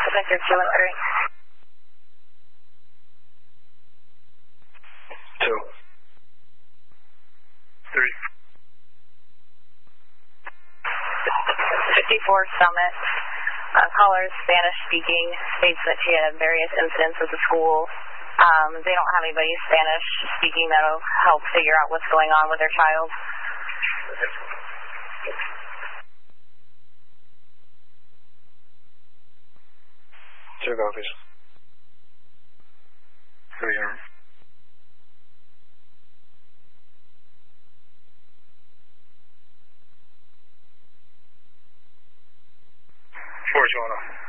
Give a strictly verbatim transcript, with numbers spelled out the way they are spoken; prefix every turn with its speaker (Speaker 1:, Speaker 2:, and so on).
Speaker 1: Victor two and three.
Speaker 2: Two. Three.
Speaker 1: fifty-four Summit. Uh, caller is Spanish speaking, states that she had various incidents with the school. Um, they don't have anybody Spanish speaking that'll help figure out what's going on with their child.
Speaker 2: Two copies. Three here. Four, Joanna.